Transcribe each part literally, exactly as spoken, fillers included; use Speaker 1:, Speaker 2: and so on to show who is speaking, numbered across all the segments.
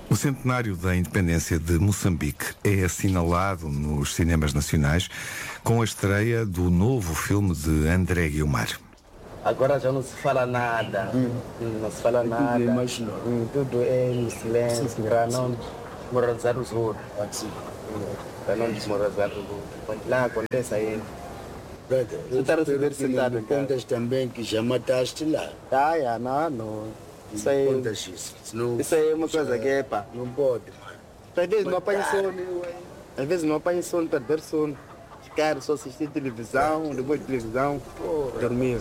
Speaker 1: O centenário da independência de Moçambique é assinalado nos cinemas nacionais com a estreia do novo filme de André Guiomar.
Speaker 2: Agora já não se fala nada, hum. não se fala nada, tudo é, hum, tudo é em silêncio, para não desmoralizar os outros, para não desmoralizar os outros. Lá acontece aí.
Speaker 3: Você está a receber sentado. Contas também que já mataste lá.
Speaker 2: Ah, yeah, não, não. Isso aí,
Speaker 3: isso. Senão,
Speaker 2: isso aí é uma coisa que é pá.
Speaker 3: Não pode, mano.
Speaker 2: Às vezes não apanho sono, às vezes não apanho sono, perder sono. Ficar só assistir televisão, depois de televisão, dormir.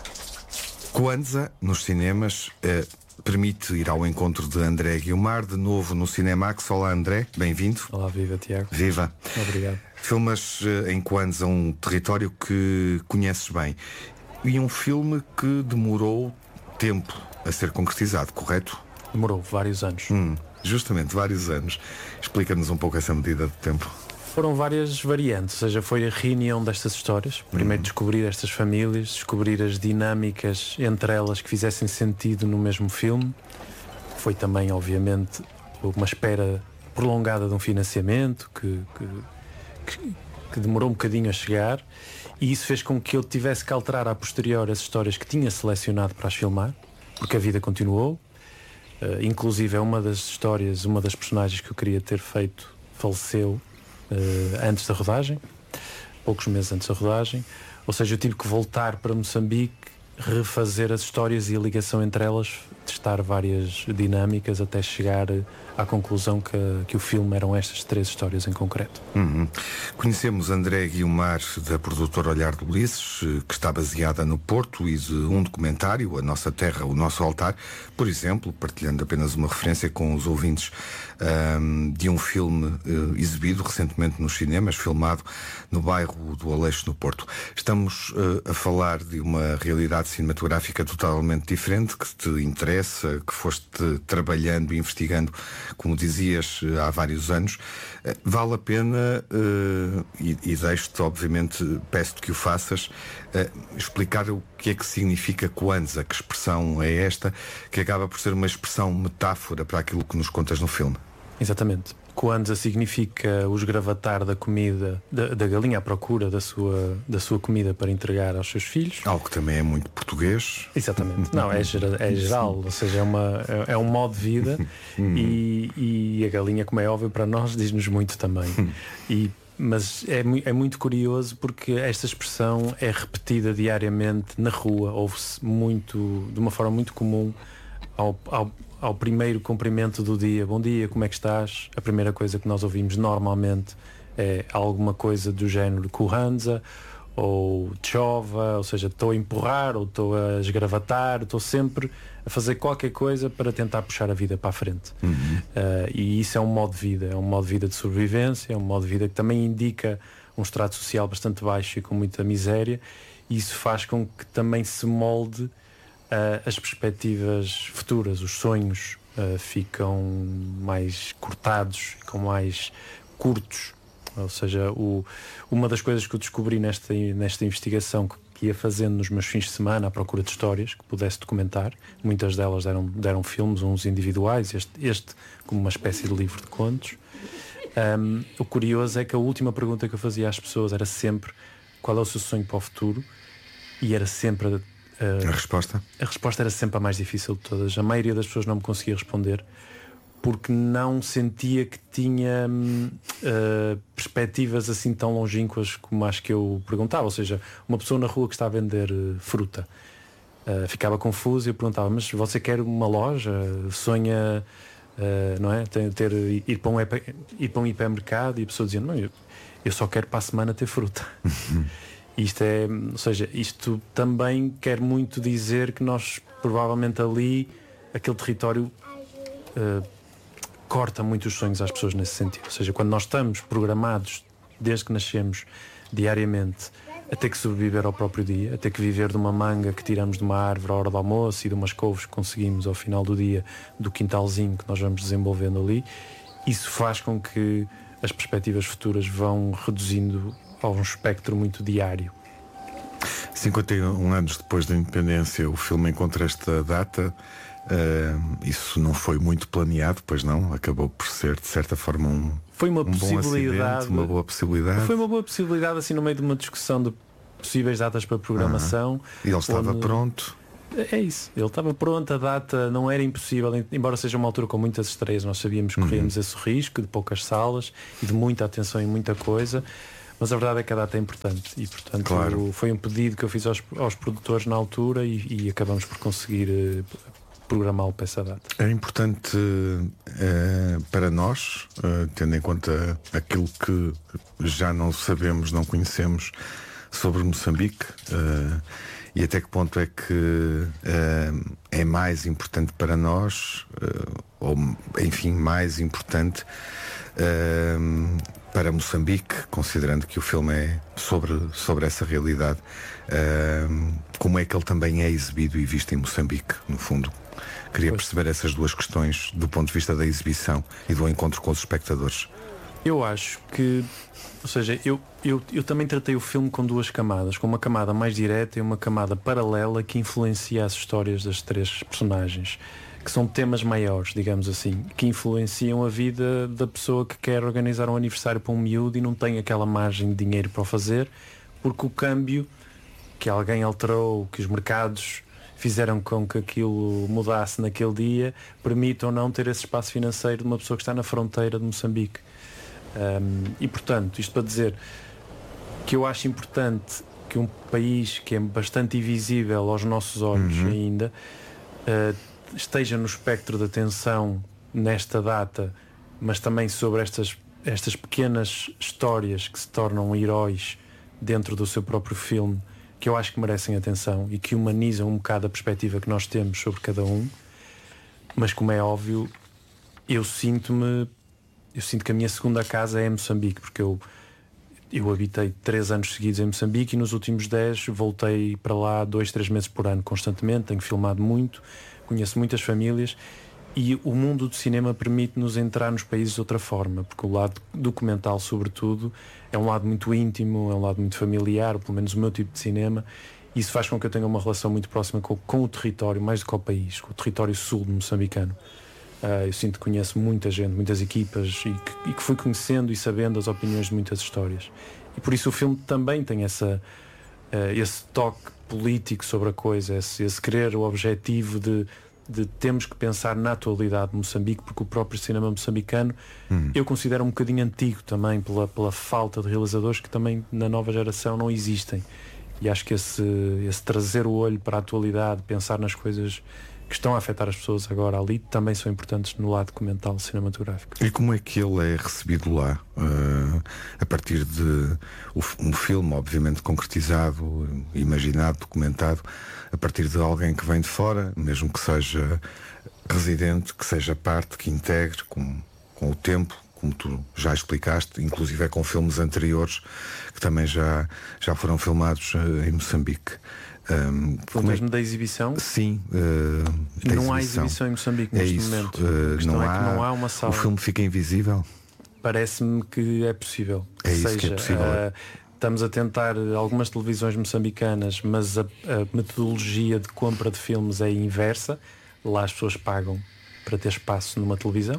Speaker 1: Kwanza, nos cinemas, eh, permite ir ao encontro de André Guiomar, de novo no Cinemax. Olá, André, bem-vindo.
Speaker 4: Olá, viva, Tiago.
Speaker 1: Viva.
Speaker 4: Obrigado.
Speaker 1: Filmas eh, em Kwanza, um território que conheces bem. E um filme que demorou tempo a ser concretizado, correto?
Speaker 4: Demorou vários anos.
Speaker 1: Hum, justamente, vários anos. Explica-nos um pouco essa medida de tempo.
Speaker 4: Foram várias variantes, ou seja, foi a reunião destas histórias. Primeiro descobrir estas famílias, descobrir as dinâmicas entre elas que fizessem sentido no mesmo filme. Foi também, obviamente, uma espera prolongada de um financiamento que, que, que, que demorou um bocadinho a chegar, e isso fez com que eu tivesse que alterar a posterior as histórias que tinha selecionado para as filmar, porque a vida continuou. Uh, inclusive é uma das histórias, uma das personagens que eu queria ter feito faleceu Uh, antes da rodagem, poucos meses antes da rodagem, ou seja, eu tive que voltar para Moçambique, refazer as histórias e a ligação entre elas, testar várias dinâmicas até chegar à conclusão que, que o filme eram estas três histórias em concreto.
Speaker 1: Uhum. Conhecemos André Guiomar, da produtora Olhar de Ulisses, que está baseada no Porto, e de um documentário, A Nossa Terra, o Nosso Altar, por exemplo, partilhando apenas uma referência com os ouvintes, um, de um filme uh, exibido recentemente nos cinemas, filmado no bairro do Aleixo, no Porto. Estamos uh, a falar de uma realidade cinematográfica totalmente diferente, que te interessa, que foste trabalhando e investigando, como dizias, há vários anos. Vale a pena, uh, e, e deixo-te, obviamente, peço-te que o faças, uh, explicar o que é que significa Kwanza, que expressão é esta, que acaba por ser uma expressão metáfora para aquilo que nos contas no filme.
Speaker 4: Exatamente. Kwanza significa o esgravatar da comida, da, da galinha à procura da sua, da sua comida para entregar aos seus filhos.
Speaker 1: Algo que também é muito português.
Speaker 4: Exatamente. Não, é, é geral, ou seja, é, uma, é, é um modo de vida e, e a galinha, como é óbvio para nós, diz-nos muito também. E, mas é, é muito curioso porque esta expressão é repetida diariamente na rua, ouve-se muito, de uma forma muito comum ao, ao ao primeiro cumprimento do dia. Bom dia, como é que estás? A primeira coisa que nós ouvimos normalmente é alguma coisa do género Kwanza ou chova, ou seja, estou a empurrar ou estou a esgravatar, estou sempre a fazer qualquer coisa para tentar puxar a vida para a frente. Uhum. Uh, e isso é um modo de vida, é um modo de vida de sobrevivência, é um modo de vida que também indica um extrato social bastante baixo e com muita miséria, e isso faz com que também se molde Uh, as perspectivas futuras, os sonhos uh, ficam mais cortados, ficam mais curtos. Ou seja, o, uma das coisas que eu descobri nesta, nesta investigação que, que ia fazendo nos meus fins de semana à procura de histórias que pudesse documentar, muitas delas deram, deram filmes, uns individuais, este, este como uma espécie de livro de contos. Um, o curioso é que a última pergunta que eu fazia às pessoas era sempre qual é o seu sonho para o futuro, e era sempre a
Speaker 1: Uh, a resposta?
Speaker 4: A resposta era sempre a mais difícil de todas. A maioria das pessoas não me conseguia responder porque não sentia que tinha uh, perspectivas assim tão longínquas como as que eu perguntava. Ou seja, uma pessoa na rua que está a vender uh, fruta uh, ficava confusa e eu perguntava: mas você quer uma loja? Sonha uh, não é? ter, ter, ir, para um, ir para um hipermercado? E a pessoa dizia: não, eu, eu só quero para a semana ter fruta. Isto é, ou seja, isto também quer muito dizer que nós, provavelmente ali, aquele território uh, corta muito os sonhos às pessoas nesse sentido. Ou seja, quando nós estamos programados, desde que nascemos, diariamente, a ter que sobreviver ao próprio dia, a ter que viver de uma manga que tiramos de uma árvore à hora do almoço e de umas couves que conseguimos ao final do dia, do quintalzinho que nós vamos desenvolvendo ali, isso faz com que as perspectivas futuras vão reduzindo a um espectro muito diário.
Speaker 1: cinquenta e um anos depois da independência, o filme encontra esta data Uh, isso não foi muito planeado, pois não? Acabou por ser, de certa forma, um,
Speaker 4: foi uma
Speaker 1: um
Speaker 4: possibilidade,
Speaker 1: bom acidente, uma boa possibilidade.
Speaker 4: Foi uma boa possibilidade, assim, no meio de uma discussão de possíveis datas para programação.
Speaker 1: Ah, e ele estava
Speaker 4: onde...
Speaker 1: pronto.
Speaker 4: É isso, ele estava pronto, a data não era impossível, embora seja uma altura com muitas estreias, nós sabíamos que corríamos uhum. esse risco de poucas salas e de muita atenção em muita coisa, mas a verdade é que a data é importante e, portanto,
Speaker 1: claro.
Speaker 4: foi um pedido que eu fiz aos, aos produtores na altura e, e acabamos por conseguir uh, programá-lo para essa data.
Speaker 1: É importante uh, para nós, uh, tendo em conta aquilo que já não sabemos, não conhecemos sobre Moçambique, uh, e até que ponto é que uh, é mais importante para nós, uh, ou enfim, mais importante uh, para Moçambique, considerando que o filme é sobre, sobre essa realidade, uh, como é que ele também é exibido e visto em Moçambique, no fundo. Queria pois. perceber essas duas questões do ponto de vista da exibição e do encontro com os espectadores.
Speaker 4: Eu acho que, ou seja, eu, eu, eu também tratei o filme com duas camadas, com uma camada mais direta e uma camada paralela que influencia as histórias das três personagens, que são temas maiores, digamos assim, que influenciam a vida da pessoa que quer organizar um aniversário para um miúdo e não tem aquela margem de dinheiro para o fazer, porque o câmbio que alguém alterou, que os mercados fizeram com que aquilo mudasse naquele dia, permite ou não ter esse espaço financeiro de uma pessoa que está na fronteira de Moçambique. Um, e portanto, isto para dizer que eu acho importante que um país que é bastante invisível aos nossos olhos uhum. ainda uh, esteja no espectro de atenção nesta data, mas também sobre estas, estas pequenas histórias que se tornam heróis dentro do seu próprio filme, que eu acho que merecem atenção e que humanizam um bocado a perspectiva que nós temos sobre cada um. Mas como é óbvio, eu sinto-me Eu sinto que a minha segunda casa é em Moçambique, porque eu, eu habitei três anos seguidos em Moçambique e nos últimos dez voltei para lá dois, três meses por ano constantemente, tenho filmado muito, conheço muitas famílias e o mundo do cinema permite-nos entrar nos países de outra forma, porque o lado documental, sobretudo, é um lado muito íntimo, é um lado muito familiar, pelo menos o meu tipo de cinema, e isso faz com que eu tenha uma relação muito próxima com, com o território, mais do que o país, com o território sul moçambicano. Uh, eu sinto que conheço muita gente, muitas equipas e que, e que fui conhecendo e sabendo as opiniões de muitas histórias. E por isso o filme também tem essa, uh, esse toque político sobre a coisa, esse, esse querer, o objetivo de, de temos que pensar na atualidade de Moçambique, porque o próprio cinema moçambicano hum. eu considero um bocadinho antigo também pela, pela falta de realizadores que também na nova geração não existem. E acho que esse, esse trazer o olho para a atualidade, pensar nas coisas que estão a afetar as pessoas agora ali, também são importantes no lado documental cinematográfico.
Speaker 1: E como é que ele é recebido lá? Uh, a partir de um filme, obviamente concretizado, imaginado, documentado, a partir de alguém que vem de fora, mesmo que seja residente, que seja parte, que integre com, com o tempo, como tu já explicaste, inclusive é com filmes anteriores que também já, já foram filmados uh, em Moçambique. Um,
Speaker 4: como mesmo é? Da exibição?
Speaker 1: Sim, uh,
Speaker 4: não exibição. Há exibição em Moçambique neste
Speaker 1: é isso.
Speaker 4: momento.
Speaker 1: Uh, não,
Speaker 4: é
Speaker 1: há,
Speaker 4: não há uma sala.
Speaker 1: O filme fica invisível?
Speaker 4: Parece-me que é possível.
Speaker 1: É isso
Speaker 4: seja,
Speaker 1: que é possível. Uh,
Speaker 4: estamos a tentar algumas televisões moçambicanas, mas a, a metodologia de compra de filmes é inversa. Lá as pessoas pagam para ter espaço numa televisão.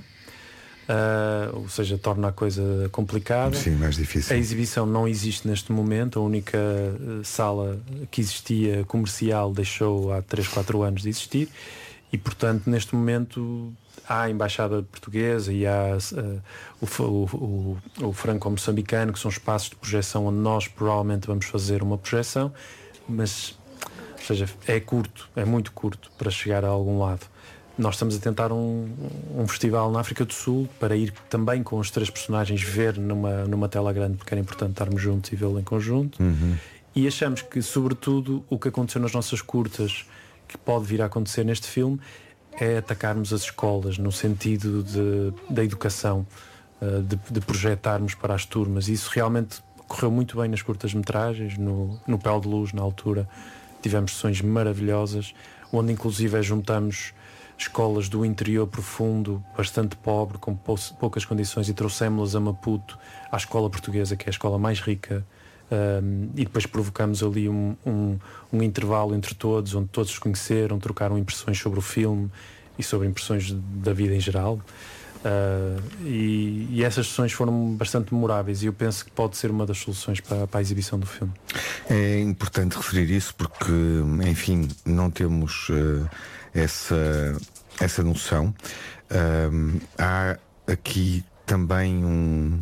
Speaker 4: Uh, ou seja, torna a coisa complicada.
Speaker 1: Sim, mais difícil.
Speaker 4: A exibição não existe neste momento. A única uh, sala que existia comercial deixou há três, quatro anos de existir e, portanto, neste momento há a Embaixada Portuguesa e há uh, o, o, o, o Franco-Moçambicano, que são espaços de projeção onde nós provavelmente vamos fazer uma projeção, mas, ou seja, é curto, é muito curto para chegar a algum lado. Nós estamos a tentar um, um festival na África do Sul para ir também com os três personagens ver numa, numa tela grande, porque era importante estarmos juntos e vê-lo em conjunto.
Speaker 1: Uhum.
Speaker 4: E achamos que, sobretudo, o que aconteceu nas nossas curtas, que pode vir a acontecer neste filme, é atacarmos as escolas no sentido de, da educação, de, de projetarmos para as turmas. E isso realmente correu muito bem nas curtas-metragens, no, no Pé de Luz, na altura. Tivemos sessões maravilhosas, onde inclusive juntamos escolas do interior profundo, bastante pobre, com poucas condições, e trouxemos-las a Maputo, à escola portuguesa, que é a escola mais rica, um, e depois provocamos ali um, um, um intervalo entre todos, onde todos se conheceram, trocaram impressões sobre o filme, e sobre impressões da vida em geral. Uh, e, e essas sessões foram bastante memoráveis e eu penso que pode ser uma das soluções para, para a exibição do filme.
Speaker 1: É importante referir isso porque, enfim, não temos uh, essa, essa noção. Uh, há aqui também um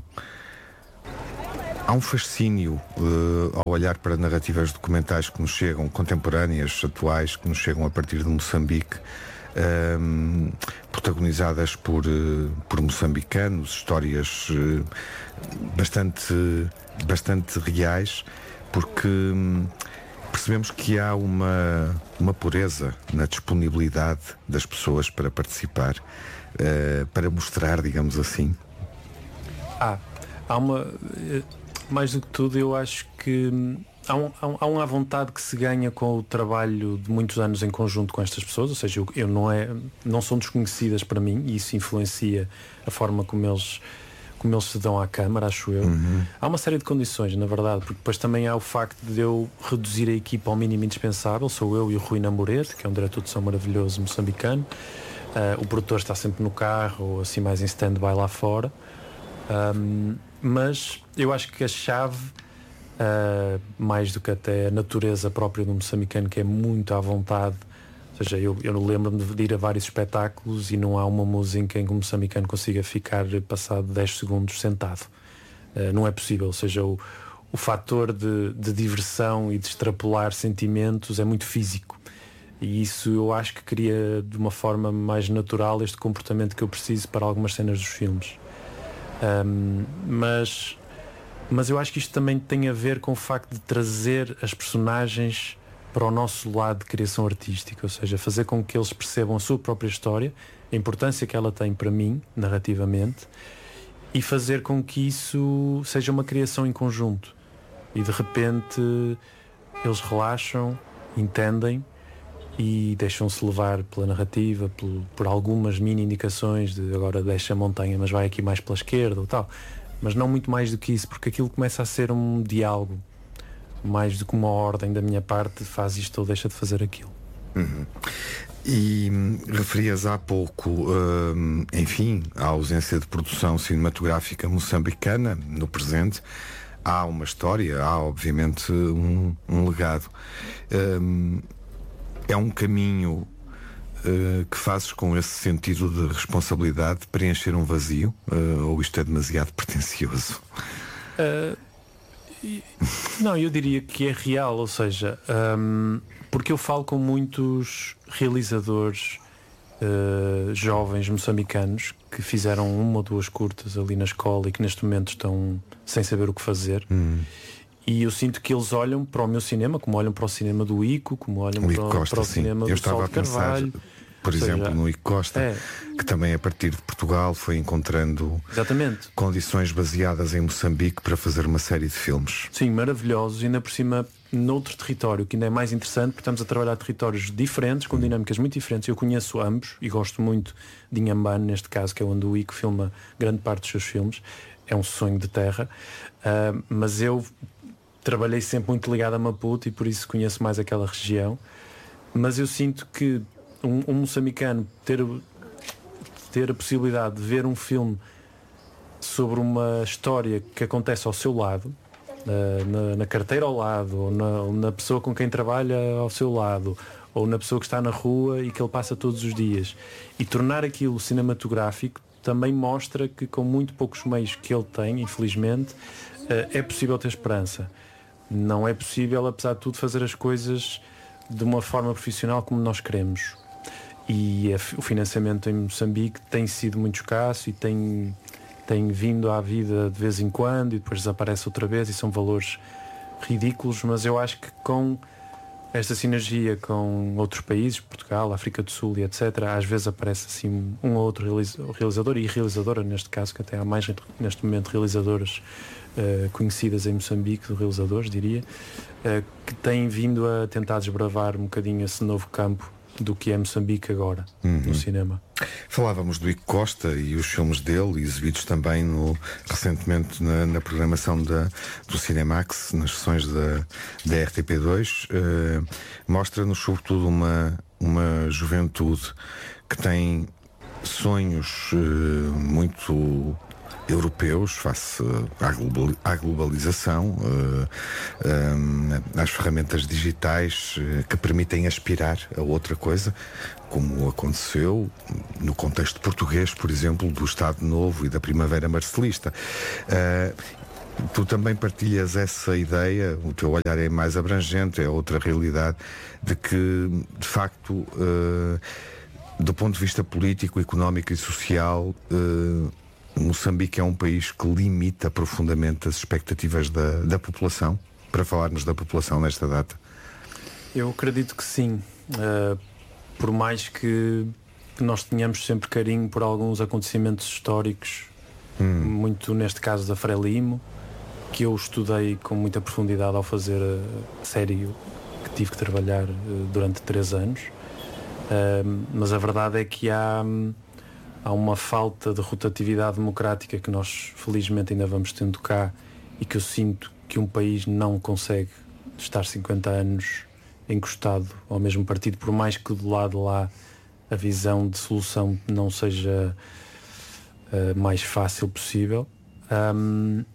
Speaker 1: há um fascínio uh, ao olhar para narrativas documentais que nos chegam, contemporâneas, atuais, que nos chegam a partir de Moçambique, uh, protagonizadas por, uh, por moçambicanos, histórias uh, bastante, bastante reais, porque um, percebemos que há uma, uma pureza na disponibilidade das pessoas para participar, uh, para mostrar, digamos assim.
Speaker 4: Ah, há uma... Mais do que tudo, eu acho que há, um, há uma vontade que se ganha com o trabalho de muitos anos em conjunto com estas pessoas, ou seja, eu, eu não, é, não são desconhecidas para mim e isso influencia a forma como eles, como eles se dão à câmara, acho eu. Uhum. Há uma série de condições, na verdade, porque depois também há o facto de eu reduzir a equipa ao mínimo indispensável. Sou eu e o Rui Namorete, que é um diretor de som maravilhoso moçambicano. Uh, o produtor está sempre no carro ou assim mais em stand-by lá fora. Um, mas eu acho que a chave, uh, mais do que até a natureza própria do moçambicano, que é muito à vontade, ou seja, eu, eu lembro-me de ir a vários espetáculos e não há uma música em que o moçambicano consiga ficar passado dez segundos sentado. Uh, não é possível, ou seja, o, o fator de, de diversão e de extrapolar sentimentos é muito físico. E isso eu acho que cria de uma forma mais natural este comportamento que eu preciso para algumas cenas dos filmes. Um, mas, mas eu acho que isto também tem a ver com o facto de trazer as personagens para o nosso lado de criação artística, ou seja, fazer com que eles percebam a sua própria história, a importância que ela tem para mim, narrativamente, e fazer com que isso seja uma criação em conjunto. E de repente eles relaxam, entendem e deixam-se levar pela narrativa, por, por algumas mini indicações de agora deixa a montanha, mas vai aqui mais pela esquerda ou tal. Mas não muito mais do que isso, porque aquilo começa a ser um diálogo, mais do que uma ordem da minha parte, faz isto ou deixa de fazer aquilo.
Speaker 1: Uhum. E hum, referias há pouco, hum, enfim, a ausência de produção cinematográfica moçambicana no presente. Há uma história, há obviamente um, um legado. Hum, É um caminho uh, que fazes com esse sentido de responsabilidade de preencher um vazio? Uh, ou isto é demasiado pretencioso?
Speaker 4: Uh, não, eu diria que é real, ou seja, um, porque eu falo com muitos realizadores uh, jovens moçambicanos que fizeram uma ou duas curtas ali na escola e que neste momento estão sem saber o que fazer. Hum. E eu sinto que eles olham para o meu cinema, como olham para o cinema do Ico, como olham para, Costa, para o sim. cinema eu do Sol de Carvalho.
Speaker 1: Por
Speaker 4: Ou
Speaker 1: exemplo,
Speaker 4: seja,
Speaker 1: no Ico Costa, é, que também a partir de Portugal foi encontrando
Speaker 4: exatamente.
Speaker 1: Condições baseadas em Moçambique para fazer uma série de filmes.
Speaker 4: Sim, maravilhosos, e ainda por cima noutro território, que ainda é mais interessante, porque estamos a trabalhar territórios diferentes, com dinâmicas muito diferentes. Eu conheço ambos e gosto muito de Inhambane, neste caso, que é onde o Ico filma grande parte dos seus filmes. É um sonho de terra, uh, mas eu trabalhei sempre muito ligado a Maputo e por isso conheço mais aquela região. Mas eu sinto que um, um moçambicano ter, ter a possibilidade de ver um filme sobre uma história que acontece ao seu lado, na, na, na carteira ao lado, ou na, ou na pessoa com quem trabalha ao seu lado, ou na pessoa que está na rua e que ele passa todos os dias, e tornar aquilo cinematográfico, também mostra que com muito poucos meios que ele tem, infelizmente, é possível ter esperança. Não é possível, apesar de tudo, fazer as coisas de uma forma profissional como nós queremos. E a, o financiamento em Moçambique tem sido muito escasso e tem, tem vindo à vida de vez em quando e depois desaparece outra vez, e são valores ridículos, mas eu acho que com esta sinergia com outros países, Portugal, África do Sul e etcétera, às vezes aparece assim um ou outro realizador e realizadora, neste caso, que até há mais neste momento realizadoras Uh, conhecidas em Moçambique, de realizadores, diria, uh, que têm vindo a tentar desbravar um bocadinho esse novo campo do que é Moçambique agora, uhum. no cinema.
Speaker 1: Falávamos do Ico Costa e os filmes dele, exibidos também no, recentemente na, na programação da, do Cinemax, nas sessões da, da R T P dois. Uh, mostra-nos sobretudo uma, uma juventude que tem sonhos uh, muito europeus face à globalização, uh, um, às ferramentas digitais uh, que permitem aspirar a outra coisa, como aconteceu no contexto português, por exemplo, do Estado Novo e da Primavera Marcelista. Uh, tu também partilhas essa ideia, o teu olhar é mais abrangente, é outra realidade, de que, de facto, uh, do ponto de vista político, económico e social, uh, Moçambique é um país que limita profundamente as expectativas da, da população, para falarmos da população nesta data?
Speaker 4: Eu acredito que sim. Uh, por mais que nós tenhamos sempre carinho por alguns acontecimentos históricos, hum. muito neste caso da Frelimo, que eu estudei com muita profundidade ao fazer a série que tive que trabalhar uh, durante três anos. Uh, mas a verdade é que há... Um, Há uma falta de rotatividade democrática que nós felizmente ainda vamos tendo cá e que eu sinto que um país não consegue estar cinquenta anos encostado ao mesmo partido, por mais que do lado lá a visão de solução não seja uh, mais fácil possível. Um,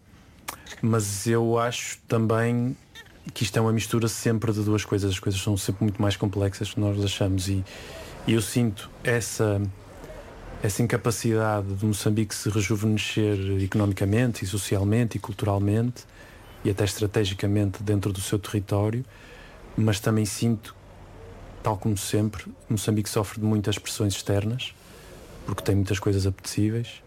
Speaker 4: mas eu acho também que isto é uma mistura sempre de duas coisas. As coisas são sempre muito mais complexas do que nós achamos e, e eu sinto essa... essa incapacidade de Moçambique se rejuvenescer economicamente e socialmente e culturalmente e até estrategicamente dentro do seu território, mas também sinto, tal como sempre, Moçambique sofre de muitas pressões externas porque tem muitas coisas apetecíveis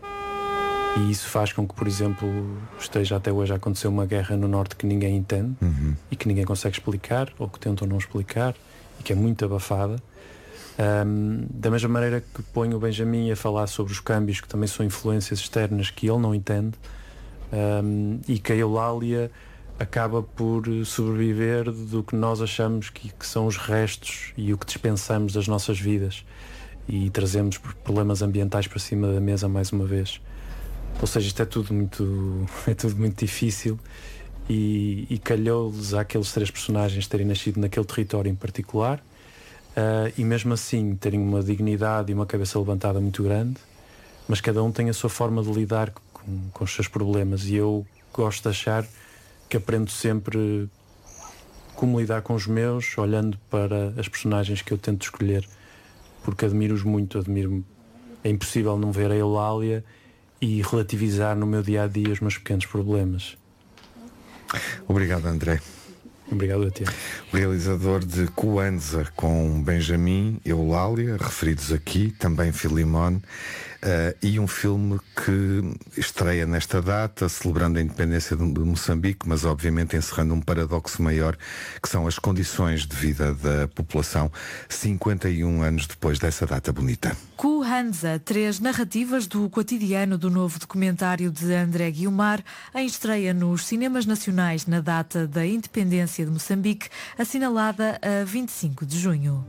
Speaker 4: e isso faz com que, por exemplo, esteja até hoje a acontecer uma guerra no norte que ninguém entende uhum. e que ninguém consegue explicar ou que tentam não explicar e que é muito abafada. Um, da mesma maneira que ponho o Benjamin a falar sobre os câmbios, que também são influências externas que ele não entende, um, e que a Eulália acaba por sobreviver do que nós achamos que, que são os restos e o que dispensamos das nossas vidas e trazemos problemas ambientais para cima da mesa mais uma vez. Ou seja, isto é tudo muito, é tudo muito difícil e, e calhou-lhes àqueles três personagens terem nascido naquele território em particular. Uh, e mesmo assim terem uma dignidade e uma cabeça levantada muito grande, mas cada um tem a sua forma de lidar com, com os seus problemas e eu gosto de achar que aprendo sempre como lidar com os meus, olhando para as personagens que eu tento escolher, porque admiro-os muito, admiro é impossível não ver a Eulália e relativizar no meu dia-a-dia os meus pequenos problemas.
Speaker 1: Obrigado, André.
Speaker 4: Obrigado a ti.
Speaker 1: O realizador de Kwanza com Benjamin, Eulália, referidos aqui, também Filimon, uh, e um filme que estreia nesta data, celebrando a independência de Moçambique, mas obviamente encerrando um paradoxo maior, que são as condições de vida da população cinquenta e um anos depois dessa data bonita.
Speaker 5: Kwanza, três narrativas do cotidiano do novo documentário de André Guiomar, em estreia nos cinemas nacionais na data da independência de Moçambique, assinalada a vinte e cinco de junho.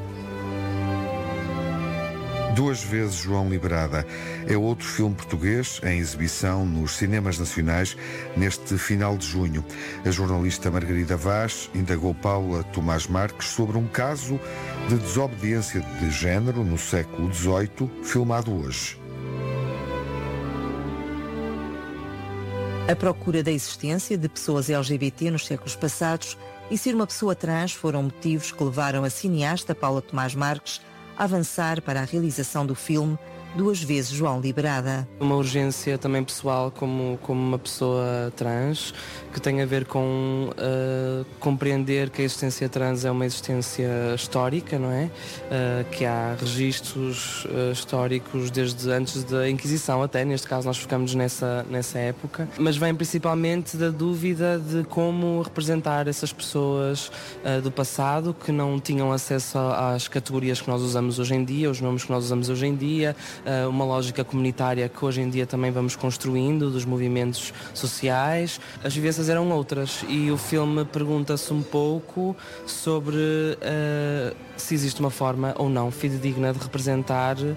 Speaker 1: Duas vezes João Liberada é outro filme português em exibição nos cinemas nacionais neste final de junho. A jornalista Margarida Vaz indagou Paula Tomás Marques sobre um caso de desobediência de género no século dezoito, filmado hoje.
Speaker 6: A procura da existência de pessoas L G B T nos séculos passados e ser uma pessoa trans foram motivos que levaram a cineasta Paula Tomás Marques a avançar para a realização do filme Duas vezes João Liberada.
Speaker 7: Uma urgência também pessoal como, como uma pessoa trans, que tem a ver com uh, compreender que a existência trans é uma existência histórica, não é? Uh, que há registros uh, históricos desde antes da Inquisição até, neste caso nós ficamos nessa, nessa época, mas vem principalmente da dúvida de como representar essas pessoas uh, do passado que não tinham acesso às categorias que nós usamos hoje em dia, os nomes que nós usamos hoje em dia, uh, uma lógica comunitária que hoje em dia também vamos construindo, dos movimentos sociais. As vivências eram outras e o filme pergunta-se um pouco sobre uh, se existe uma forma ou não fidedigna de representar uh,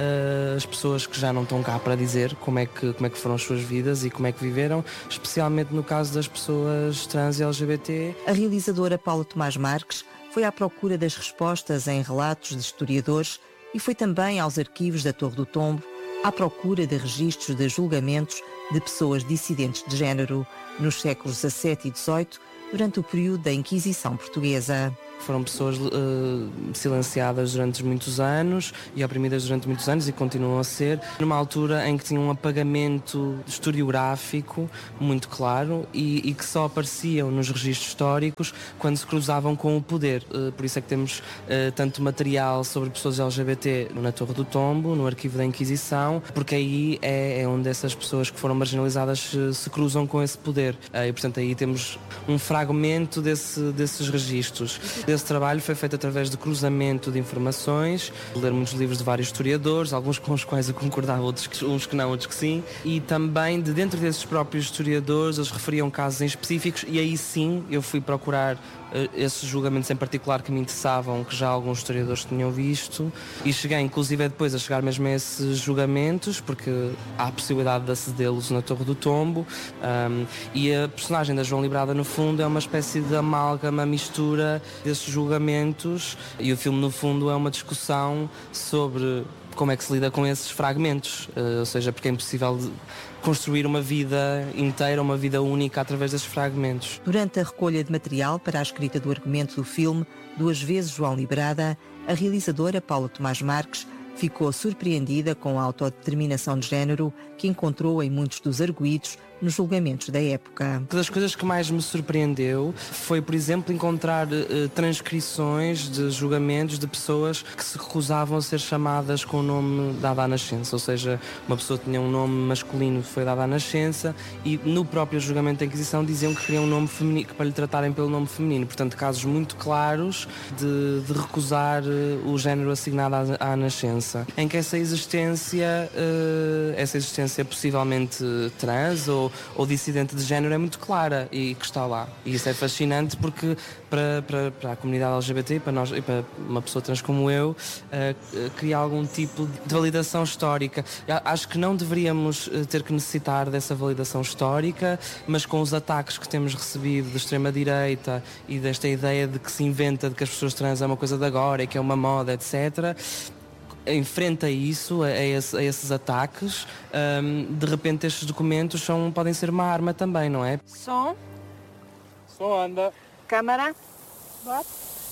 Speaker 7: as pessoas que já não estão cá para dizer como é, que, como é que foram as suas vidas e como é que viveram, especialmente no caso das pessoas trans e L G B T.
Speaker 6: A realizadora Paula Tomás Marques foi à procura das respostas em relatos de historiadores e foi também aos arquivos da Torre do Tombo à procura de registros de julgamentos de pessoas dissidentes de género nos séculos dezassete e dezoito, durante o período da Inquisição Portuguesa.
Speaker 7: Foram pessoas uh, silenciadas durante muitos anos e oprimidas durante muitos anos e continuam a ser, numa altura em que tinham um apagamento historiográfico muito claro e, e que só apareciam nos registros históricos quando se cruzavam com o poder. Uh, por isso é que temos uh, tanto material sobre pessoas L G B T na Torre do Tombo, no arquivo da Inquisição, porque aí é, é onde essas pessoas que foram marginalizadas se, se cruzam com esse poder. Uh, e portanto aí temos um fragmento desse, desses registros. Esse trabalho foi feito através de cruzamento de informações, ler muitos livros de vários historiadores, alguns com os quais eu concordava, outros que, uns que não, outros que sim, e também de dentro desses próprios historiadores eles referiam casos em específicos e aí sim eu fui procurar uh, esses julgamentos em particular que me interessavam, que já alguns historiadores tinham visto, e cheguei inclusive depois a chegar mesmo a esses julgamentos, porque há a possibilidade de acedê-los na Torre do Tombo, um, e a personagem da João Librada no fundo é uma espécie de amálgama, mistura desses julgamentos, e o filme no fundo é uma discussão sobre como é que se lida com esses fragmentos, uh, ou seja, porque é impossível construir uma vida inteira, uma vida única através desses fragmentos.
Speaker 6: Durante a recolha de material para a escrita do argumento do filme, Duas Vezes João Librada, a realizadora Paula Tomás Marques ficou surpreendida com a autodeterminação de género que encontrou em muitos dos arguídos nos julgamentos da época.
Speaker 7: Uma das coisas que mais me surpreendeu foi, por exemplo, encontrar uh, transcrições de julgamentos de pessoas que se recusavam a ser chamadas com o nome dado à nascença, ou seja, uma pessoa tinha um nome masculino que foi dado à nascença e no próprio julgamento da Inquisição diziam que queriam um nome feminino, para lhe tratarem pelo nome feminino. Portanto, casos muito claros de, de recusar uh, o género assignado à, à nascença, em que essa existência, uh, essa existência possivelmente trans ou ou dissidente de género é muito clara e que está lá. E isso é fascinante porque para, para, para a comunidade L G B T, para nós e para uma pessoa trans como eu, uh, cria algum tipo de validação histórica. Acho que não deveríamos ter que necessitar dessa validação histórica, mas com os ataques que temos recebido da extrema-direita e desta ideia de que se inventa de que as pessoas trans é uma coisa de agora e que é uma moda, etcétera, enfrenta isso, a, esse, a esses ataques, um, de repente estes documentos são, podem ser uma arma também, não é?
Speaker 8: Som.
Speaker 2: Som anda.
Speaker 8: Câmara. Bate.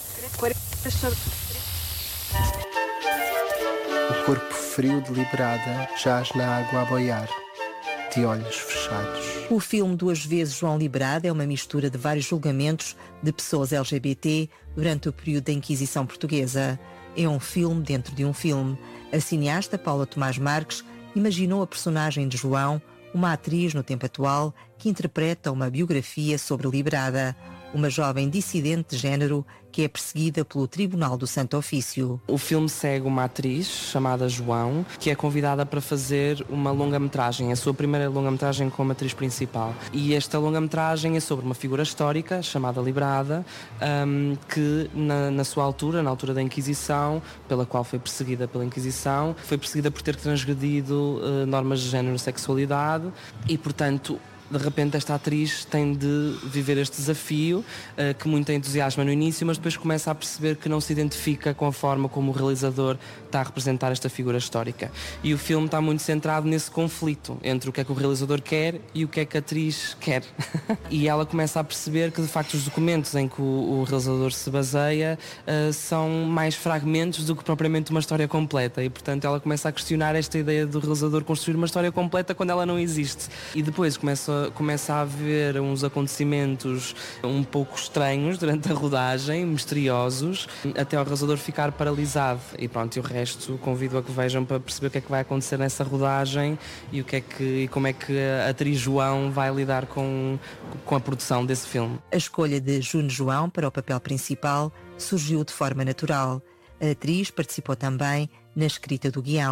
Speaker 9: O corpo frio de Librada jaz na água a boiar, de olhos fechados.
Speaker 6: O filme Duas Vezes João Librada é uma mistura de vários julgamentos de pessoas L G B T durante o período da Inquisição Portuguesa. É um filme dentro de um filme. A cineasta Paula Tomás Marques imaginou a personagem de João, uma atriz no tempo atual que interpreta uma biografia sobre Librada, uma jovem dissidente de género que é perseguida pelo Tribunal do Santo Ofício.
Speaker 7: O filme segue uma atriz chamada João, que é convidada para fazer uma longa-metragem, a sua primeira longa-metragem como atriz principal. E esta longa-metragem é sobre uma figura histórica chamada Librada, um, que na, na sua altura, na altura da Inquisição, pela qual foi perseguida pela Inquisição, foi perseguida por ter transgredido uh, normas de género e sexualidade e, portanto, de repente esta atriz tem de viver este desafio uh, que muito entusiasma no início, mas depois começa a perceber que não se identifica com a forma como o realizador está a representar esta figura histórica. E o filme está muito centrado nesse conflito entre o que é que o realizador quer e o que é que a atriz quer. E ela começa a perceber que de facto os documentos em que o, o realizador se baseia uh, são mais fragmentos do que propriamente uma história completa, e portanto ela começa a questionar esta ideia do realizador construir uma história completa quando ela não existe. E depois começa começa a haver uns acontecimentos um pouco estranhos durante a rodagem, misteriosos, até o realizador ficar paralisado. E pronto, e o resto convido a que vejam para perceber o que é que vai acontecer nessa rodagem e, o que é que, e como é que a atriz João vai lidar com, com a produção desse filme.
Speaker 6: A escolha de Juno João para o papel principal surgiu de forma natural. A atriz participou também na escrita do guião.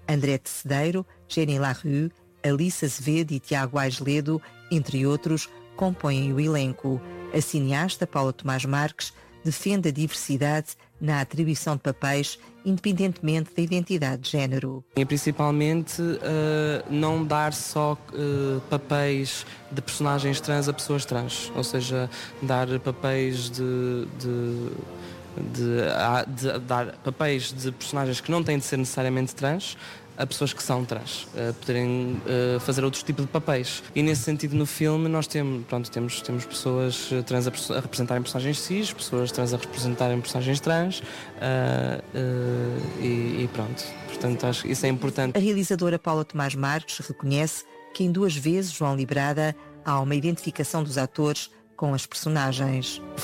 Speaker 6: André Tecedeiro, Jenny Larue, Alice Azevedo e Tiago Aisledo, entre outros, compõem o elenco. A cineasta Paula Tomás Marques defende a diversidade na atribuição de papéis, independentemente da identidade de género.
Speaker 7: E principalmente uh, não dar só uh, papéis de personagens trans a pessoas trans, ou seja, dar papéis de, de, de, de, de dar papéis de personagens que não têm de ser necessariamente trans a pessoas que são trans, uh, poderem uh, fazer outros tipos de papéis. E nesse sentido no filme nós temos, pronto, temos, temos pessoas trans a, a representarem personagens cis, pessoas trans a representarem personagens trans uh, uh, e, e pronto. Portanto, acho que isso é importante.
Speaker 6: A realizadora Paula Tomás Marques reconhece que em duas vezes João Librada há uma identificação dos atores com as personagens.